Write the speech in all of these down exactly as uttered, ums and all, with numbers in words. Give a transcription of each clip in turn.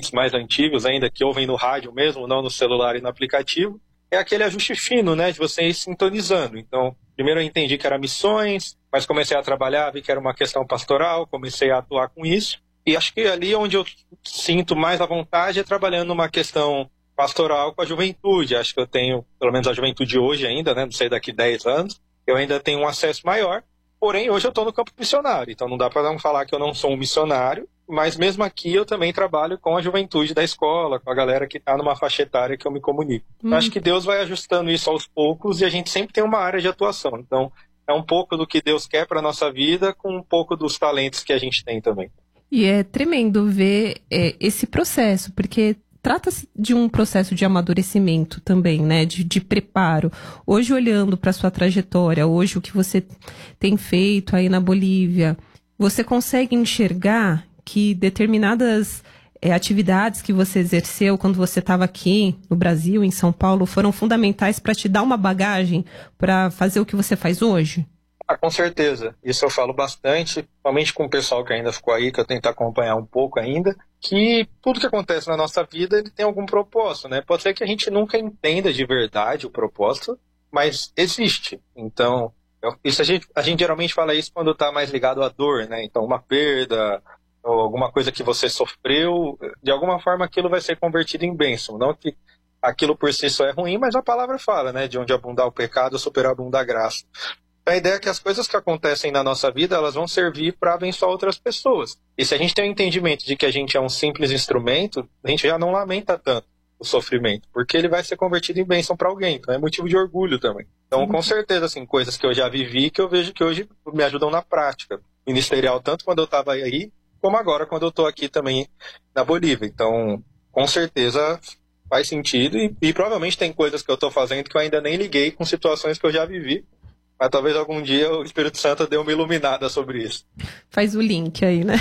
ouvintes mais antigos ainda, que ouvem no rádio mesmo, não no celular e no aplicativo, é aquele ajuste fino, né, de você ir sintonizando. Então, primeiro eu entendi que era missões, mas comecei a trabalhar, vi que era uma questão pastoral, comecei a atuar com isso. E acho que ali onde eu sinto mais à vontade é trabalhando numa questão pastoral com a juventude. Acho que eu tenho, pelo menos a juventude hoje ainda, né, não sei daqui dez anos, eu ainda tenho um acesso maior. Porém, hoje eu estou no campo missionário, então não dá para não falar que eu não sou um missionário, mas mesmo aqui eu também trabalho com a juventude da escola, com a galera que está numa faixa etária que eu me comunico. Hum. Acho que Deus vai ajustando isso aos poucos e a gente sempre tem uma área de atuação. Então, é um pouco do que Deus quer para a nossa vida com um pouco dos talentos que a gente tem também. E é tremendo ver é, esse processo, porque trata-se de um processo de amadurecimento também, né? De, de preparo. Hoje, olhando para a sua trajetória, hoje o que você tem feito aí na Bolívia, você consegue enxergar que determinadas é, atividades que você exerceu quando você estava aqui no Brasil, em São Paulo, foram fundamentais para te dar uma bagagem para fazer o que você faz hoje? Ah, com certeza. Isso eu falo bastante, principalmente com o pessoal que ainda ficou aí, que eu tento acompanhar um pouco ainda, que tudo que acontece na nossa vida ele tem algum propósito, né? Pode ser que a gente nunca entenda de verdade o propósito, mas existe. Então, isso a gente, a gente geralmente fala isso quando está mais ligado à dor, né? Então, uma perda ou alguma coisa que você sofreu, de alguma forma aquilo vai ser convertido em bênção. Não que aquilo por si só é ruim, mas a palavra fala, né? De onde abundar o pecado, superabundar a graça. A ideia é que as coisas que acontecem na nossa vida, elas vão servir para abençoar outras pessoas. E se a gente tem o entendimento de que a gente é um simples instrumento, a gente já não lamenta tanto o sofrimento, porque ele vai ser convertido em bênção para alguém. Então é motivo de orgulho também. Então, com certeza, assim, coisas que eu já vivi, que eu vejo que hoje me ajudam na prática ministerial, tanto quando eu estava aí, como agora quando eu estou aqui também na Bolívia. Então, com certeza faz sentido e, e provavelmente tem coisas que eu estou fazendo que eu ainda nem liguei com situações que eu já vivi. Mas talvez algum dia o Espírito Santo dê uma iluminada sobre isso. Faz o link aí, né?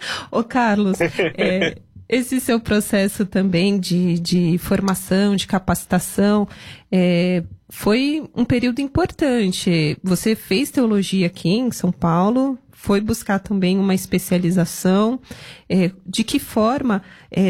Ô Carlos, é, esse seu processo também de, de formação, de capacitação, é, foi um período importante. Você fez teologia aqui em São Paulo, foi buscar também uma especialização. É, de que forma é,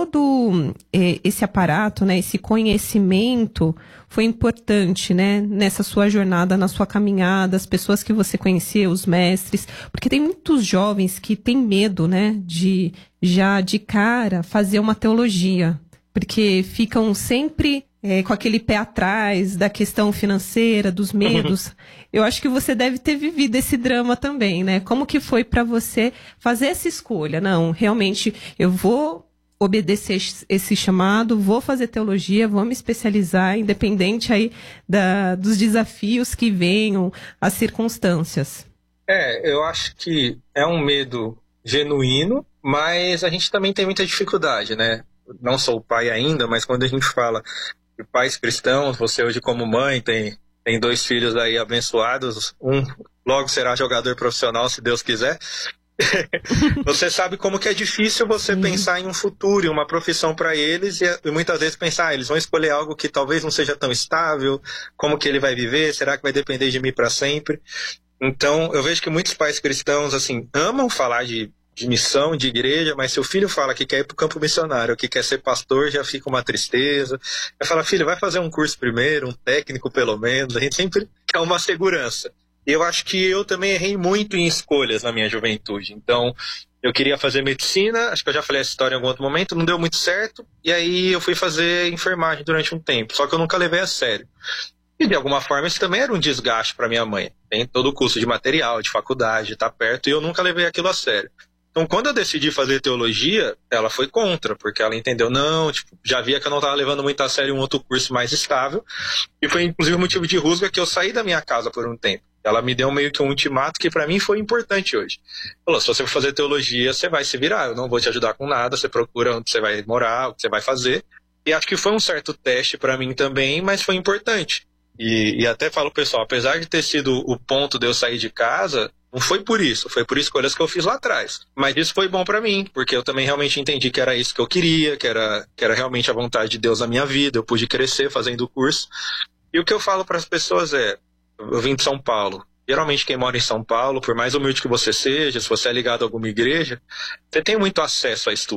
todo é, esse aparato, né, esse conhecimento foi importante, né, nessa sua jornada, na sua caminhada, as pessoas que você conhecia, os mestres, porque tem muitos jovens que têm medo, né, de já de cara fazer uma teologia, porque ficam sempre é, com aquele pé atrás da questão financeira, dos medos. Eu acho que você deve ter vivido esse drama também, né? Como que foi para você fazer essa escolha? Não, realmente eu vou obedecer esse chamado, vou fazer teologia, vou me especializar, independente aí da, dos desafios que venham, as circunstâncias. É, eu acho que é um medo genuíno, mas a gente também tem muita dificuldade, né? Não sou pai ainda, mas quando a gente fala de pais cristãos, você hoje como mãe tem, tem dois filhos aí abençoados, um logo será jogador profissional, se Deus quiser. Você sabe como que é difícil você uhum. pensar em um futuro, em uma profissão para eles e, e muitas vezes pensar, ah, eles vão escolher algo que talvez não seja tão estável, como que ele vai viver, será que vai depender de mim para sempre? Então eu vejo que muitos pais cristãos assim amam falar de, de missão, de igreja, mas se o filho fala que quer ir para o campo missionário, que quer ser pastor, já fica uma tristeza. Eu falo, filho, vai fazer um curso primeiro, um técnico pelo menos, a gente sempre quer uma segurança. Eu acho que eu também errei muito em escolhas na minha juventude. Então, eu queria fazer medicina, acho que eu já falei essa história em algum outro momento, não deu muito certo, e aí eu fui fazer enfermagem durante um tempo, só que eu nunca levei a sério. E de alguma forma isso também era um desgaste para minha mãe. Tem todo o custo de material, de faculdade, de estar perto, e eu nunca levei aquilo a sério. Então, quando eu decidi fazer teologia, ela foi contra, porque ela entendeu, não, tipo, já via que eu não estava levando muito a sério um outro curso mais estável, e foi inclusive o motivo de rusga que eu saí da minha casa por um tempo. Ela me deu meio que um ultimato que para mim foi importante hoje. Falou, se você for fazer teologia, você vai se virar, eu não vou te ajudar com nada, você procura onde você vai morar, o que você vai fazer. E acho que foi um certo teste para mim também, mas foi importante. E, e até falo, pessoal, apesar de ter sido o ponto de eu sair de casa, não foi por isso, foi por escolhas que eu fiz lá atrás. Mas isso foi bom pra mim, porque eu também realmente entendi que era isso que eu queria, que era, que era realmente a vontade de Deus na minha vida, eu pude crescer fazendo o curso. E o que eu falo para as pessoas é, eu vim de São Paulo. Geralmente quem mora em São Paulo, por mais humilde que você seja, se você é ligado a alguma igreja, você tem muito acesso a estudo.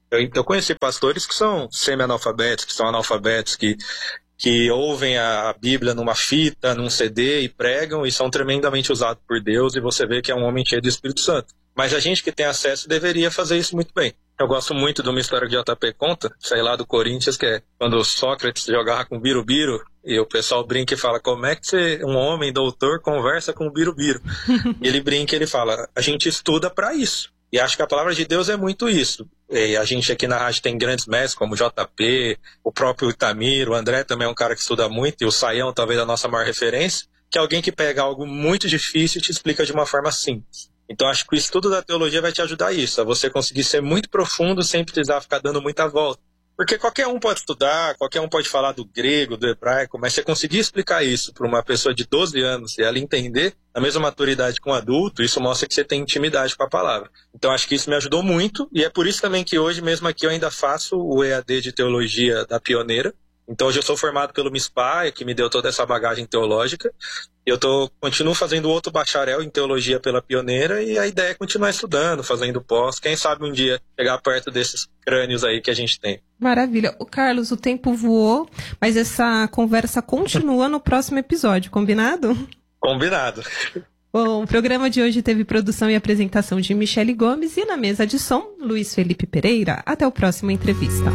Eu, eu conheci pastores que são semi-analfabetos, que são analfabetos, que, que ouvem a Bíblia numa fita, num C D e pregam e são tremendamente usados por Deus, e você vê que é um homem cheio do Espírito Santo. Mas a gente que tem acesso deveria fazer isso muito bem. Eu gosto muito de uma história que o J P conta, sei lá, do Corinthians, que é quando Sócrates jogava com o Birubiru, e o pessoal brinca e fala, como é que você, um homem doutor conversa com o Birubiru? E ele brinca e ele fala, a gente estuda para isso. E acho que a palavra de Deus é muito isso. E a gente aqui na rádio tem grandes mestres como o J P, o próprio Itamir, o André também é um cara que estuda muito, e o Saião talvez a nossa maior referência, que é alguém que pega algo muito difícil e te explica de uma forma simples. Então acho que o estudo da teologia vai te ajudar a isso, a você conseguir ser muito profundo sem precisar ficar dando muita volta. Porque qualquer um pode estudar, qualquer um pode falar do grego, do hebraico, mas você conseguir explicar isso para uma pessoa de doze anos e ela entender a mesma maturidade que um adulto, isso mostra que você tem intimidade com a palavra. Então acho que isso me ajudou muito, e é por isso também que hoje, mesmo aqui, eu ainda faço o E A D de Teologia da Pioneira. Então hoje eu sou formado pelo MISPAI, que me deu toda essa bagagem teológica. Eu tô, continuo fazendo outro bacharel em Teologia pela Pioneira, e a ideia é continuar estudando, fazendo pós. Quem sabe um dia chegar perto desses crânios aí que a gente tem. Maravilha. O Carlos, o tempo voou, mas essa conversa continua no próximo episódio, combinado? Combinado. Bom, o programa de hoje teve produção e apresentação de Michele Gomes e na mesa de som, Luiz Felipe Pereira. Até o próximo Entrevista.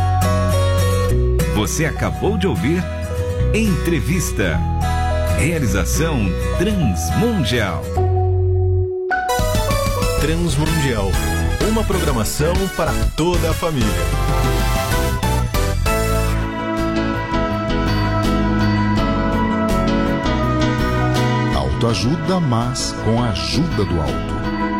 Você acabou de ouvir Entrevista. Realização Transmundial. Transmundial. Uma programação para toda a família. Autoajuda, mas com a ajuda do alto.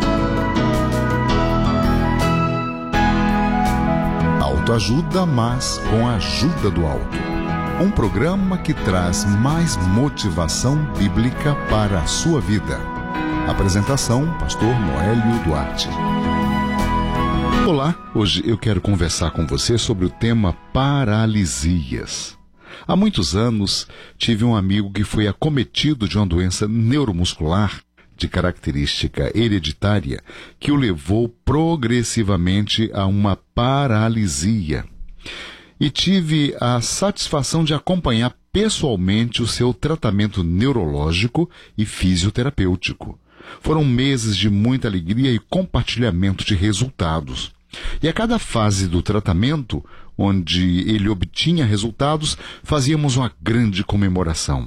Autoajuda, mas com a ajuda do alto. Um programa que traz mais motivação bíblica para a sua vida. Apresentação, pastor Noélio Duarte. Olá, hoje eu quero conversar com você sobre o tema paralisias. Há muitos anos, tive um amigo que foi acometido de uma doença neuromuscular de característica hereditária que o levou progressivamente a uma paralisia. E tive a satisfação de acompanhar pessoalmente o seu tratamento neurológico e fisioterapêutico. Foram meses de muita alegria e compartilhamento de resultados. E a cada fase do tratamento, onde ele obtinha resultados, fazíamos uma grande comemoração.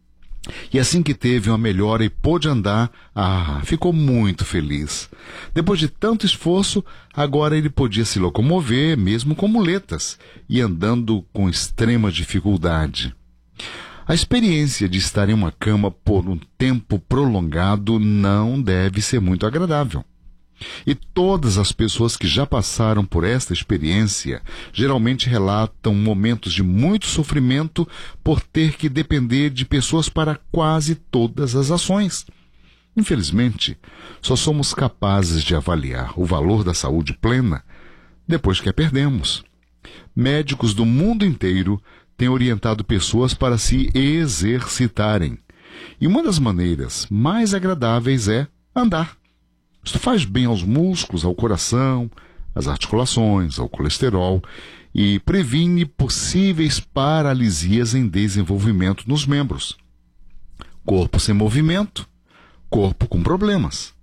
E assim que teve uma melhora e pôde andar, ah, ficou muito feliz. Depois de tanto esforço, agora ele podia se locomover, mesmo com muletas, e andando com extrema dificuldade. A experiência de estar em uma cama por um tempo prolongado não deve ser muito agradável. E todas as pessoas que já passaram por esta experiência geralmente relatam momentos de muito sofrimento por ter que depender de pessoas para quase todas as ações. Infelizmente, só somos capazes de avaliar o valor da saúde plena depois que a perdemos. Médicos do mundo inteiro têm orientado pessoas para se exercitarem. E uma das maneiras mais agradáveis é andar. Isto faz bem aos músculos, ao coração, às articulações, ao colesterol e previne possíveis paralisias em desenvolvimento nos membros. Corpo sem movimento, corpo com problemas.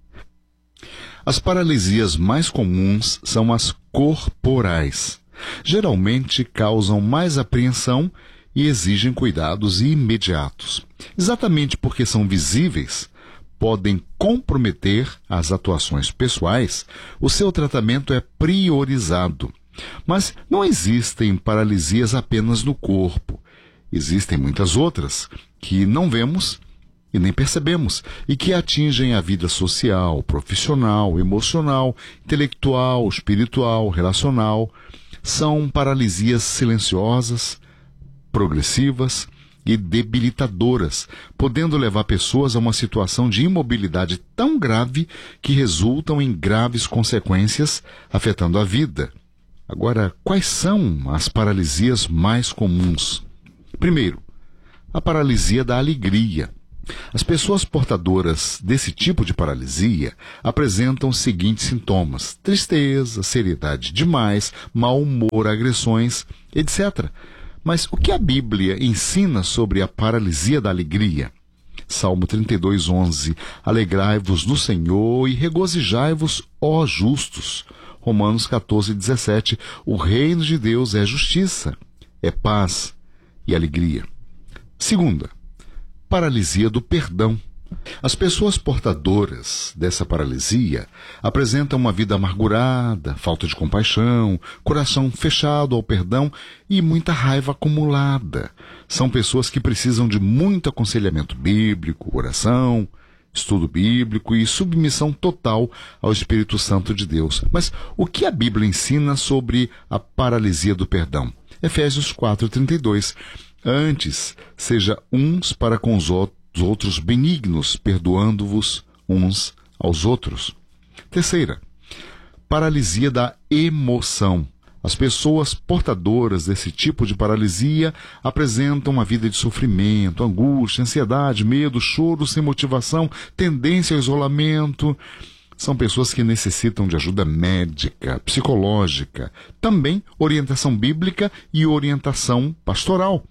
As paralisias mais comuns são as corporais. Geralmente causam mais apreensão e exigem cuidados imediatos. Exatamente porque são visíveis, podem comprometer as atuações pessoais, o seu tratamento é priorizado. Mas não existem paralisias apenas no corpo. Existem muitas outras que não vemos e nem percebemos e que atingem a vida social, profissional, emocional, intelectual, espiritual, relacional. São paralisias silenciosas, progressivas e debilitadoras, podendo levar pessoas a uma situação de imobilidade tão grave que resultam em graves consequências, afetando a vida. Agora, quais são as paralisias mais comuns? Primeiro, a paralisia da alegria. As pessoas portadoras desse tipo de paralisia apresentam os seguintes sintomas: tristeza, seriedade demais, mau humor, agressões, etcétera. Mas o que a Bíblia ensina sobre a paralisia da alegria? Salmo trinta e dois, onze. Alegrai-vos no Senhor e regozijai-vos, ó justos. Romanos quatorze, dezessete. O reino de Deus é justiça, é paz e alegria. Segunda, paralisia do perdão. As pessoas portadoras dessa paralisia apresentam uma vida amargurada, falta de compaixão, coração fechado ao perdão e muita raiva acumulada. São pessoas que precisam de muito aconselhamento bíblico, oração, estudo bíblico e submissão total ao Espírito Santo de Deus. Mas o que a Bíblia ensina sobre a paralisia do perdão? Efésios quatro, trinta e dois. Antes, seja uns para com os outros, os outros benignos, perdoando-vos uns aos outros. Terceira, paralisia da emoção. As pessoas portadoras desse tipo de paralisia apresentam uma vida de sofrimento, angústia, ansiedade, medo, choro sem motivação, tendência ao isolamento. São pessoas que necessitam de ajuda médica, psicológica, também orientação bíblica e orientação pastoral.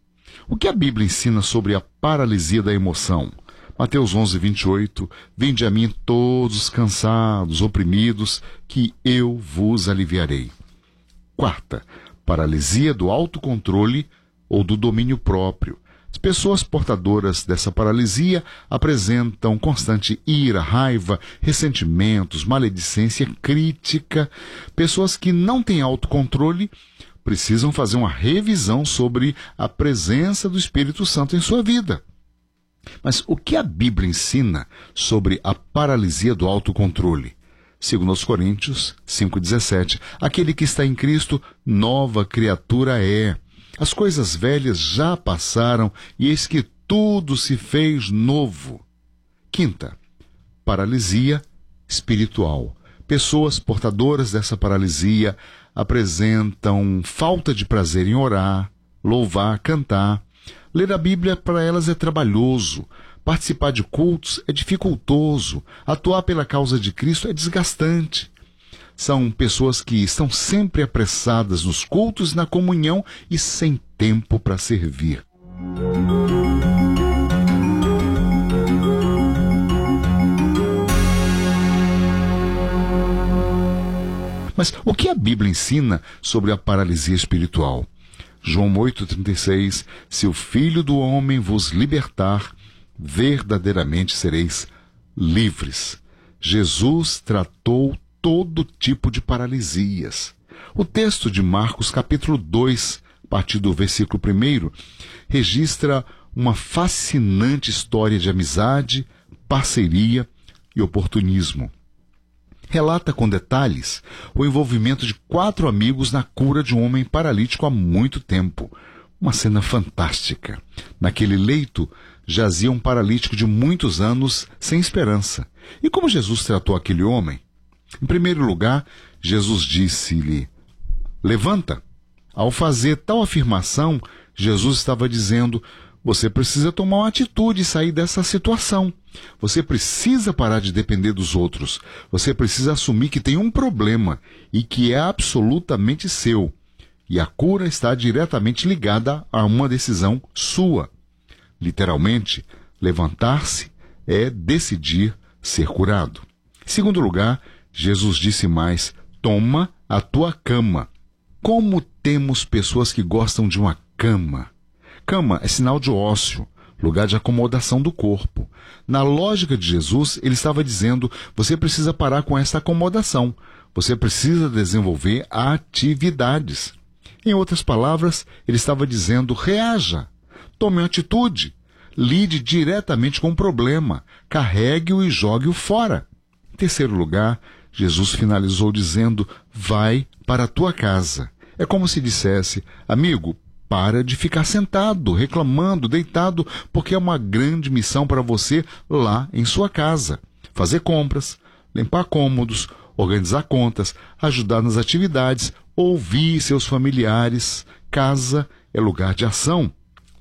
O que a Bíblia ensina sobre a paralisia da emoção? Mateus onze, vinte e oito. Vinde a mim todos os cansados, oprimidos, que eu vos aliviarei. Quarta, paralisia do autocontrole ou do domínio próprio. As pessoas portadoras dessa paralisia apresentam constante ira, raiva, ressentimentos, maledicência, crítica. Pessoas que não têm autocontrole precisam fazer uma revisão sobre a presença do Espírito Santo em sua vida. Mas o que a Bíblia ensina sobre a paralisia do autocontrole? Segundo aos Coríntios cinco, dezessete, aquele que está em Cristo, nova criatura é. As coisas velhas já passaram e eis que tudo se fez novo. Quinta, paralisia espiritual. Pessoas portadoras dessa paralisia apresentam falta de prazer em orar, louvar, cantar. Ler a Bíblia para elas é trabalhoso. Participar de cultos é dificultoso. Atuar pela causa de Cristo é desgastante. São pessoas que estão sempre apressadas nos cultos e na comunhão e sem tempo para servir. Mas o que a Bíblia ensina sobre a paralisia espiritual? João oito, trinta e seis. Se o Filho do Homem vos libertar, verdadeiramente sereis livres. Jesus tratou todo tipo de paralisias. O texto de Marcos, capítulo dois, a partir do versículo primeiro, registra uma fascinante história de amizade, parceria e oportunismo. Relata com detalhes o envolvimento de quatro amigos na cura de um homem paralítico há muito tempo. Uma cena fantástica. Naquele leito jazia um paralítico de muitos anos sem esperança. E como Jesus tratou aquele homem? Em primeiro lugar, Jesus disse-lhe: levanta. Ao fazer tal afirmação, Jesus estava dizendo: você precisa tomar uma atitude e sair dessa situação. Você precisa parar de depender dos outros. Você precisa assumir que tem um problema e que é absolutamente seu. E a cura está diretamente ligada a uma decisão sua. Literalmente, levantar-se é decidir ser curado. Em segundo lugar, Jesus disse mais: toma a tua cama. Como temos pessoas que gostam de uma cama? Cama é sinal de ócio, lugar de acomodação do corpo. Na lógica de Jesus, ele estava dizendo: você precisa parar com essa acomodação. Você precisa desenvolver atividades. Em outras palavras, ele estava dizendo: reaja, tome uma atitude, lide diretamente com o problema, carregue-o e jogue-o fora. Em terceiro lugar, Jesus finalizou dizendo: vai para a tua casa. É como se dissesse: amigo, para de ficar sentado, reclamando, deitado, porque é uma grande missão para você lá em sua casa. Fazer compras, limpar cômodos, organizar contas, ajudar nas atividades, ouvir seus familiares. Casa é lugar de ação.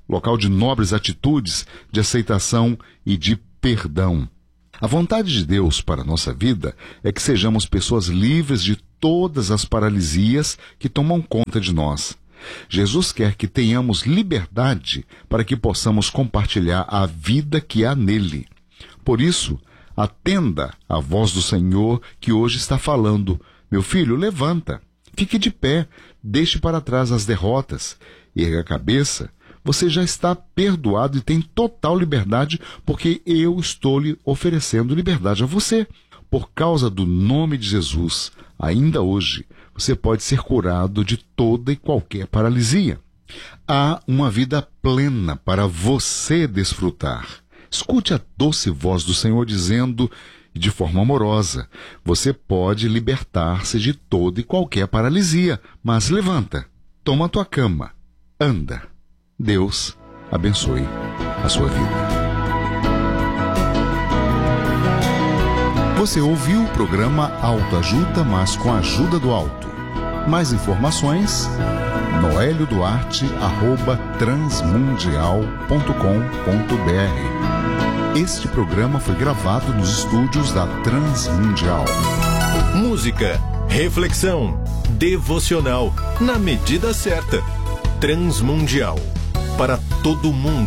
local de nobres atitudes, de aceitação e de perdão. A vontade de Deus para a nossa vida é que sejamos pessoas livres de todas as paralisias que tomam conta de nós. Jesus quer que tenhamos liberdade para que possamos compartilhar a vida que há nele. Por isso, atenda à voz do Senhor que hoje está falando. Meu filho, levanta, fique de pé, deixe para trás as derrotas, erga a cabeça. Você já está perdoado e tem total liberdade porque eu estou lhe oferecendo liberdade a você. Por causa do nome de Jesus, ainda hoje, você pode ser curado de toda e qualquer paralisia. Há uma vida plena para você desfrutar. Escute a doce voz do Senhor dizendo, de forma amorosa, você pode libertar-se de toda e qualquer paralisia, mas levanta, toma a tua cama, anda. Deus abençoe a sua vida. Você ouviu o programa Autoajuda, mas com a ajuda do alto. Mais informações, noelio duarte arroba transmundial ponto com ponto br. Este programa foi gravado nos estúdios da Transmundial. Música, reflexão, devocional, na medida certa. Transmundial, para todo mundo.